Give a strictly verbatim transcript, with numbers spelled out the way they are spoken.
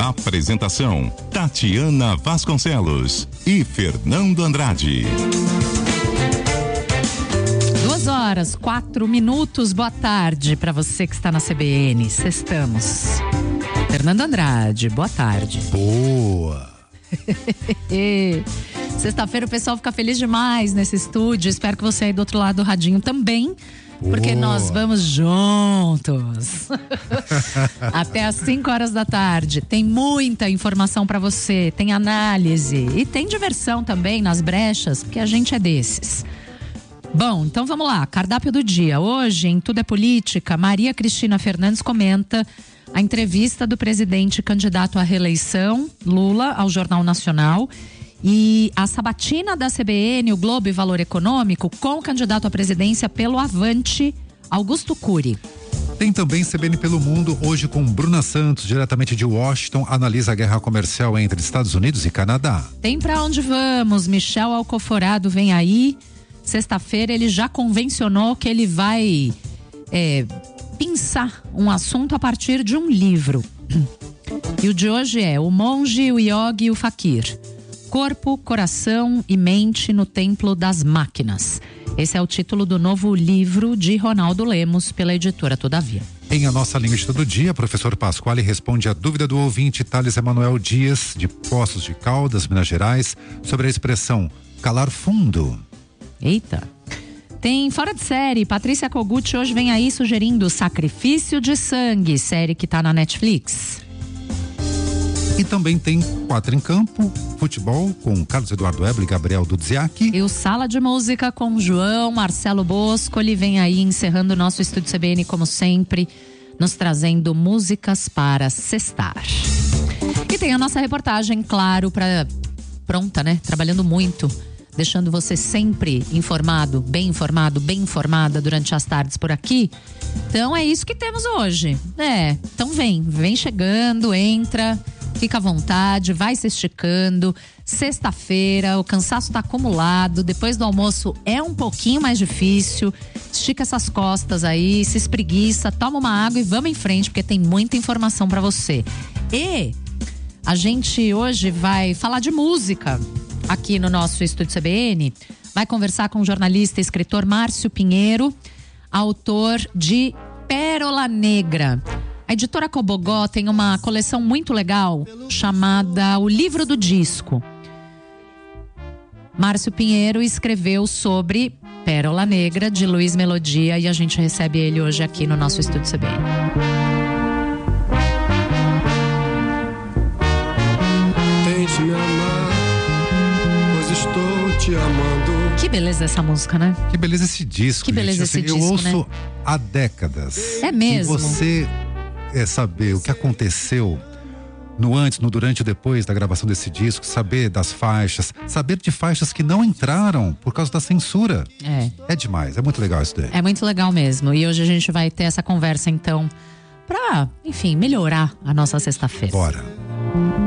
Apresentação: Tatiana Vasconcelos e Fernando Andrade. Duas horas, quatro minutos. Boa tarde para você que está na C B N. Sextamos. Fernando Andrade, boa tarde. Boa. Sexta-feira o pessoal fica feliz demais nesse estúdio. Espero que você aí do outro lado do radinho também. Porque Boa. nós vamos juntos. Até às cinco horas da tarde. Tem muita informação para você, tem análise e tem diversão também nas brechas, porque a gente é desses. Bom, então vamos lá, cardápio do dia. Hoje, em Tudo é Política, Maria Cristina Fernandes comenta a entrevista do presidente candidato à reeleição, Lula, ao Jornal Nacional. E a sabatina da C B N, o Globo e Valor Econômico, com o candidato à presidência pelo Avante, Augusto Cury. Tem também C B N pelo Mundo, hoje com Bruna Santos, diretamente de Washington, analisa a guerra comercial entre Estados Unidos e Canadá. Tem Pra Onde Vamos, Michel Alcoforado vem aí. Sexta-feira ele já convencionou que ele vai é, pensar um assunto a partir de um livro. E o de hoje é O Monge, o Yogi e o Fakir. Corpo, Coração e Mente no Templo das Máquinas. Esse é o título do novo livro de Ronaldo Lemos, pela editora Todavia. Em A Nossa Língua de Todo Dia, professor Pasquale responde a dúvida do ouvinte Thales Emanuel Dias, de Poços de Caldas, Minas Gerais, sobre a expressão calar fundo. Eita! Tem Fora de Série, Patrícia Kogut hoje vem aí sugerindo Sacrifício de Sangue, série que tá na Netflix. E também tem Quatro em Campo, futebol com Carlos Eduardo Ebel e Gabriel Dudziak. E o Sala de Música com João Marcelo Bosco, ele vem aí encerrando o nosso estúdio C B N como sempre, nos trazendo músicas para sextar. E tem a nossa reportagem, claro, para pronta, né? Trabalhando muito, deixando você sempre informado, bem informado, bem informada durante as tardes por aqui. Então é isso que temos hoje. É, então vem, vem chegando, entra... Fica à vontade, vai se esticando. Sexta-feira, o cansaço tá acumulado. Depois do almoço é um pouquinho mais difícil. Estica essas costas aí, se espreguiça, toma uma água e vamos em frente, porque tem muita informação pra você. E a gente hoje vai falar de música aqui no nosso estúdio C B N. Vai conversar com o jornalista e escritor Márcio Pinheiro, autor de Pérola Negra. A editora Cobogó tem uma coleção muito legal chamada O Livro do Disco. Márcio Pinheiro escreveu sobre Pérola Negra, de Luiz Melodia, e a gente recebe ele hoje aqui no nosso estúdio C B N. Tente me amar, pois estou te amando. Que beleza essa música, né? Que beleza esse disco. Que beleza gente. esse assim, disco, eu ouço né? há décadas. É mesmo? E você é saber o que aconteceu no antes, no durante e depois da gravação desse disco, saber das faixas, saber de faixas que não entraram por causa da censura. É. É demais, é muito legal isso daí. É muito legal mesmo. E hoje a gente vai ter essa conversa, então, pra, enfim, melhorar a nossa sexta-feira. Bora.